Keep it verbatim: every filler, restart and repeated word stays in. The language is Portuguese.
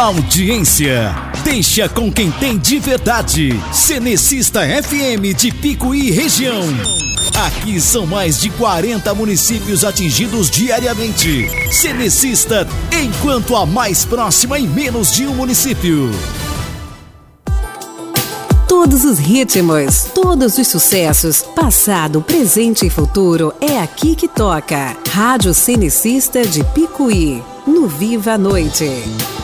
Audiência, deixa com quem tem de verdade. Cenecista F M de Picuí região. Aqui são mais de quarenta municípios atingidos diariamente. Cenecista, enquanto a mais próxima em menos de um município. Todos os ritmos, todos os sucessos, passado, presente e futuro, é aqui que toca. Rádio Cenecista de Picuí, no Viva a Noite.